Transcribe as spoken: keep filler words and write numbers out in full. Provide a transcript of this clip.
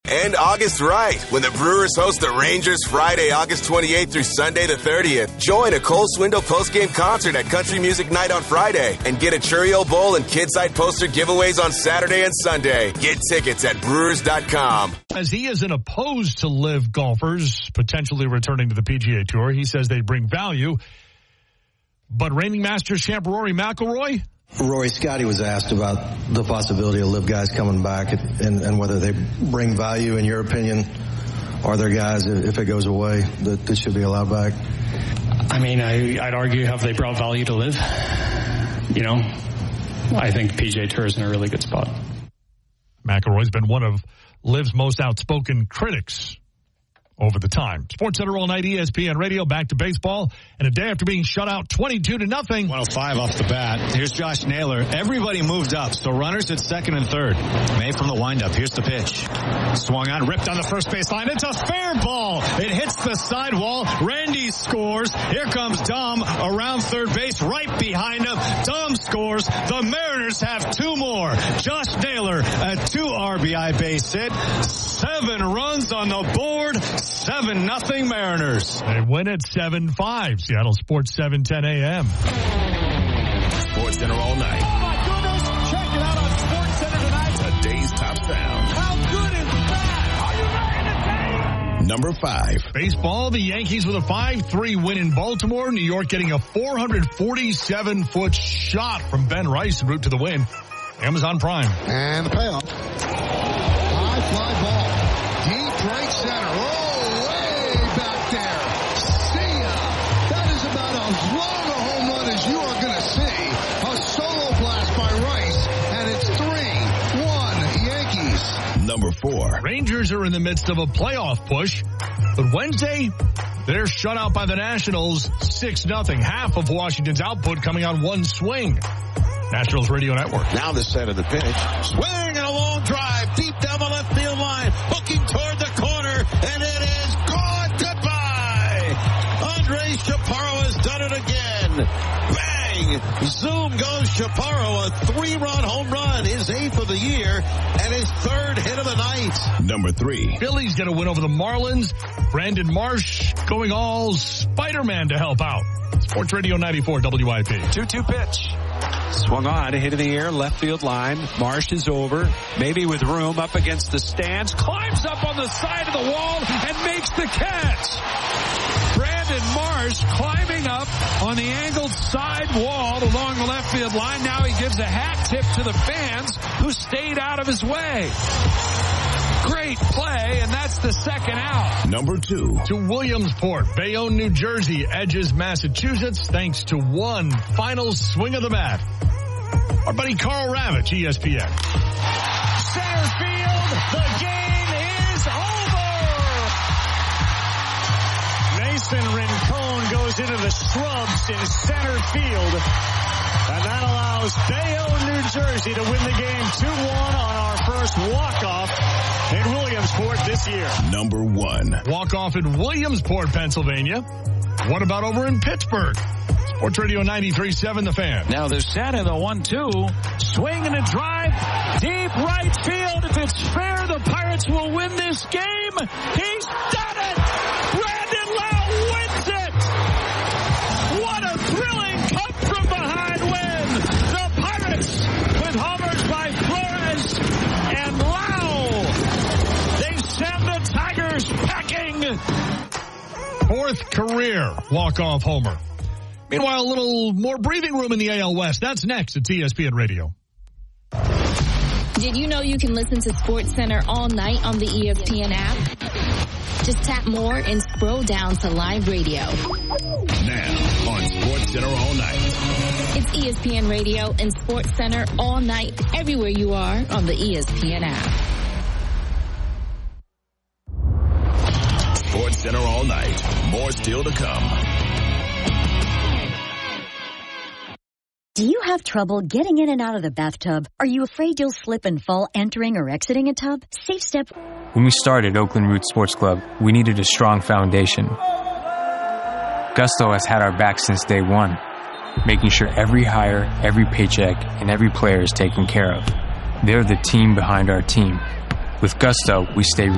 End August right when the Brewers host the Rangers Friday, August twenty-eighth through Sunday the thirtieth. Join a Cole Swindle postgame concert at Country Music Night on Friday and get a Cheerio Bowl and Kidside poster giveaways on Saturday and Sunday. Get tickets at brewers dot com. As he isn't opposed to live golfers potentially returning to the P G A Tour, he says they bring value. But reigning Masters champ Rory McIlroy? Rory, Scotty was asked about the possibility of live guys coming back and, and whether they bring value, in your opinion. Are there guys, if it goes away, that, that should be allowed back? I mean, I, I'd argue, have they brought value to live? You know, I think P G A Tour is in a really good spot. McIlroy's been one of Liv's most outspoken critics over the time. SportsCenter all night, E S P N Radio, back to baseball. And a day after being shut out twenty-two to nothing. one oh five off the bat. Here's Josh Naylor. Everybody moved up, so runners at second and third. May from the windup. Here's the pitch. Swung on, ripped on the first base line. It's a fair ball. It hits the sidewall. Randy scores. Here comes Dom around third base, right behind him. Dom scores. The Mariners have two more. Josh Naylor, a two R B I base hit. Seven runs on the board. seven nothing Mariners. They win at seven five. Seattle Sports seven ten a.m. SportsCenter all night. Oh, my goodness. Check it out on SportsCenter tonight. Today's top sound. How good is that? Are you ready to take? Number five. Baseball, the Yankees with a five three win in Baltimore. New York getting a four forty-seven foot shot from Ben Rice en route to the win. Amazon Prime. And the payoff. High fly ball. Deep right center. Oh, way back there. See ya. That is about as long a home run as you are going to see. A solo blast by Rice, and it's three one Yankees. Number four. Rangers are in the midst of a playoff push, but Wednesday, they're shut out by the Nationals six nothing. Half of Washington's output coming on one swing. Nationals Radio Network. Now the set of the pitch. Swing and a long drive deep down the left field line. Hooking toward the corner, and it is gone. Goodbye. Andres Chaparro has done it again. Bang! Zoom goes Chaparro. A three-run home run. His eighth of the year and his third hit of the night. Number three. Phillies get a win over the Marlins. Brandon Marsh going all Spider-Man to help out. Sports Radio ninety-four W I P. two two pitch. Swung on, hit in the air, left field line. Marsh is over, maybe with room, up against the stands. Climbs up on the side of the wall and makes the catch. Brandon Marsh climbing up on the angled side wall along the left field line. Now he gives a hat tip to the fans who stayed out of his way. Great play, and that's the second out. Number two. To Williamsport, Bayonne, New Jersey edges Massachusetts thanks to one final swing of the bat. Our buddy Carl Ravitch, E S P N. Center field, the game is over. Mason Rincon goes into the shrubs in center field. And that allows Bayonne, New Jersey to win the game two one on our first walk-off in Williamsport this year. Number one. Walk-off in Williamsport, Pennsylvania. What about over in Pittsburgh? Sports Radio ninety-three point seven, The Fan. Now the set of the one two. Swing and a drive. Deep right field. If it's fair, the Pirates will win this game. He's done it! Brandon Lowe wins it! What a thrilling come-from-behind win! The Pirates with homers by Flores and Lowe. They send the Tigers packing. Fourth career walk-off homer. Meanwhile, a little more breathing room in the A L West. That's next at E S P N Radio. Did you know you can listen to SportsCenter all night on the E S P N app? Just tap more and scroll down to live radio. Now on SportsCenter all night. It's E S P N Radio and SportsCenter all night, everywhere you are on the E S P N app. SportsCenter all night. More still to come. Do you have trouble getting in and out of the bathtub? Are you afraid you'll slip and fall entering or exiting a tub? Safe Step. When we started Oakland Roots Sports Club, we needed a strong foundation. Gusto has had our back since day one, making sure every hire, every paycheck, and every player is taken care of. They're the team behind our team. With Gusto, we stay